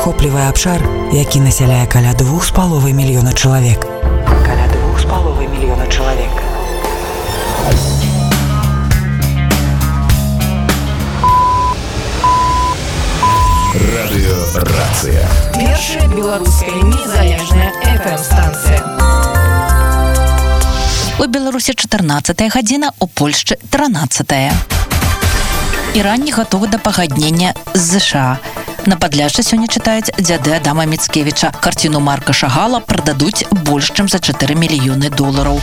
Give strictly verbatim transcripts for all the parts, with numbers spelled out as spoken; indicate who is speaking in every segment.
Speaker 1: захоплівае абшар, які насяляе каля двух з паловай мільёна чалавек. Каля двух з паловай мільёна чалавек.
Speaker 2: Радыёрацыя.
Speaker 3: Першая беларуская незалежная эф эм-станцыя.
Speaker 4: У Беларусі чатырнаццатая гадзіна, у Польшчы трынаццатая. Іран не гатовы да пагаднення з ЗША. На Падляшчы сёння чытаюць дзяды Адама Міцкевіча. Карціну Марка Шагала прададуць больш чым за чатыры мільёны долараў.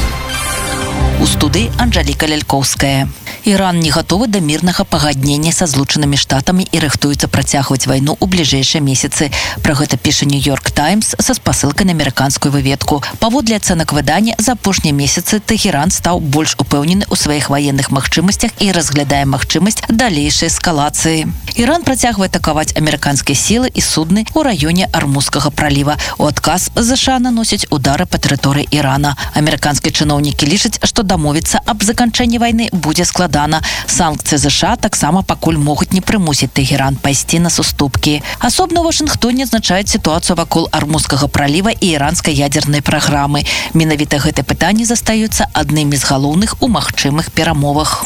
Speaker 4: У студыі Анжаліка Лялькоўская. Іран не гатовы да мірнага пагаднення са Злучанымі Штатамі і рыхтуецца працягваць вайну ў бліжэйшыя месяцы. Пра гэта піша Нью-Йорк Таймс са спасылкай на амерыканскую выведку. Паводле ацэнак выдання, за апошнія месяцы Тэхеран стаў больш упэўнены ў сваіх ваенных магчымасцях і разглядае магчымасць далейшай эскалацыі. Іран працягвае атакаваць амерыканскія сілы і судны ў раёне Армузскага праліва. У адказ ЗША наносяць удары па тэрыторыі Ірана. Амерыканскія чыноўнікі лічаць, што дамовіцца аб заканчэнні вайны будзе складана. Санкцыі ЗША таксама пакуль могуць не прымусіць Тэхеран пайсці на суступкі. Асобна ў Вашынгтоне адзначаюць сітуацыю вакол Армузскага праліва і іранскай ядзернай праграмы. Менавіта гэтыя пытанні застаюцца аднымі з галоўных у магчымых перамовах.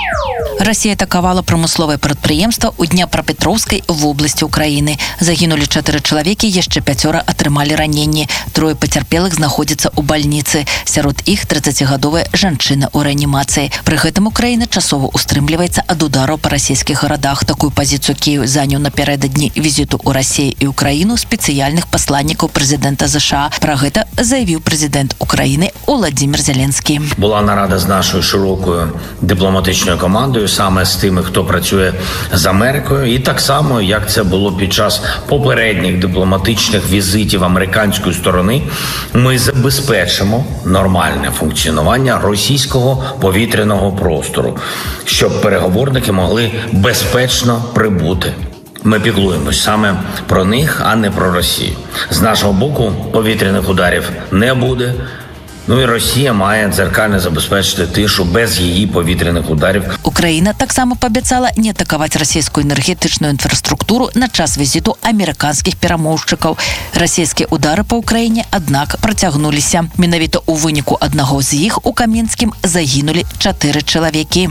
Speaker 4: Расія атакавала прамысловае прадпрыемства ў Дняпрапетроўскай вобласці ўкраіны. Загінулі чатыры чалавекі, яшчэ пяцёра атрымалі раненні. Трое пацярпелых знаходзяцца ў бальніцы. Сярод іх трыццацігадовая жанчына ў рэанімацыі. Пры гэтым Украіна часова устрымліваецца ад удараў па расійскіх гарадах. Такую пазіцыю Кіеў заняў напярэдадні візіту ў Расію і Украіну спецыяльных пасланнікаў прэзідэнта ЗША. Пра гэта заявіў прэзідэнт Украіны Уладзімір Зеленскі.
Speaker 5: Була нарада з нашою широкою дипломатичною командою, саме з тими, хто працює з Америкою, і так само, як це було під час попередніх дипломатичних візитів американської сторони, ми забезпечимо нормальне функціонування російського повітряного простору, щоб переговорники могли безпечно прибути. Ми піклуємось саме про них, а не про Росію. З нашого боку повітряних ударів не буде. Ну і Росія має дзеркально забезпечити тишу без її повітряних ударів.
Speaker 4: Україна таксама паабяцала не атакаваць расійскую энергетычную інфраструктуру на час візіту амерыканскіх перамоўшчыкаў. Расійскія удары па Украіне, аднак, працягнуліся. Менавіта ў выніку аднаго з іх у Каменскім загінулі чатыры чалавекі.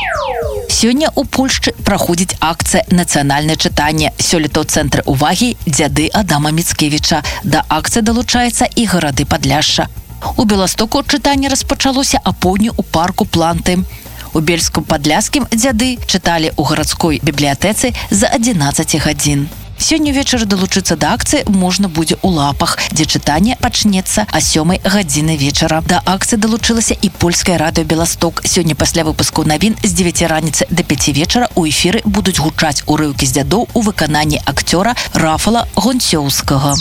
Speaker 4: Сёння ў Польшчы праходзіць акцыя «Нацыянальнае чытанне». Сёлета ў цэнтры ўвагі дзяды Адама Міцкевіча. Да акцыі далучаецца і гарады Падляшша. У Беластоку чытанне распачалося апоўдні ў парку Планты. У Бельску-Падляскім дзяды чыталі ў гарадской бібліятэцы за адзінаццаць гадзін. Сёння вечар далучыцца да акцыі можна будзе ў Лапах, дзе чытанне пачнецца а сёмай гадзіны вечара. Да акцыі далучылася і польскае радыё Беласток. Сёння пасля выпуску навін з дзевяці раніцы да пяці вечара ў эфіры будуць гучаць урыўкі з дзядоў у выкананні акцёра Рафала Гонцёўскага.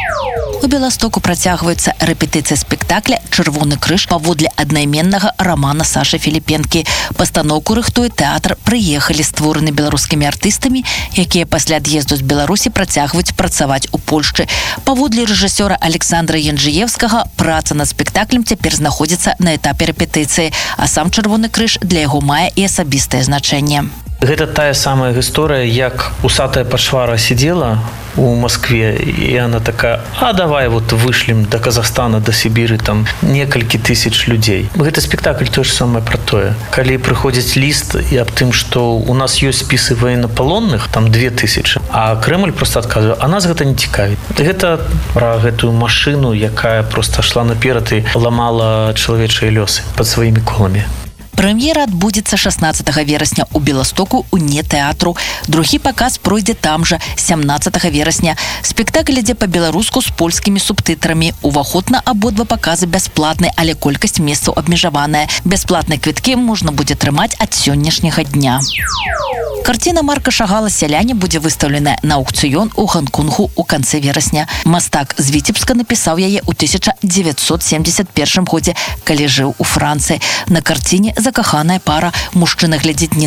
Speaker 4: У Беластоку працягваецца рэпетыцыя спектакля «Чырвоны крыж» паводле аднайменнага рамана Сашы Філіпенкі. Пастаноўку рыхтуе тэатр «Прыехалі», створаны беларускімі артыстамі, якія пасля ад'езду з Беларусі працягваюць працаваць у Польшчы. Паводле рэжысёра Александра Янджыеўскага, праца над спектаклем цяпер знаходзіцца на этапе рэпетыцыі, а сам «Чырвоны крыж» для яго мае і асабістае значэнне.
Speaker 6: Гэта тая самая гісторыя, як усатая пачвара сидела у Москве, і она такая: а давай вот вышлем до Казахстана, до Сібіры там некалькі тысяч людзей. Гэты спектакль тое ж самае пра тое. Калі прыходзіць ліст і аб тым, што у нас ёсць спісы военнапалонных, там две тысячы, а Крэмль просто адказвае: а нас гэта не цікавіць. Гэта пра гэтую машыну, якая просто шла наперад і ламала чалавечыя лёсы пад сваімі коламі.
Speaker 4: Прэм'ера адбудзецца шаснаццатага верасня ў Беластоку ў не-тэатру. Другі паказ пройдзе там жа сямнаццатага верасня. Спектакль ідзе па-беларуску з польскімі субтытрамі. Уваход на абодва паказы бясплатны, але колькасць месцаў абмежаваная. Бясплатныя квіткі можна будзе атрымаць ад сённяшняга дня. Карціна Марка Шагала «Сяляне» будзе выстаўленая на аукцыён у Гонконгу ў канцы верасня. Мастак з Віцебска напісаў яе ў тысяча дзевяцьсот семдзесят першым годзе, калі жыў у Францыі. На карціне закаханая пара. Мужчына глядзіць не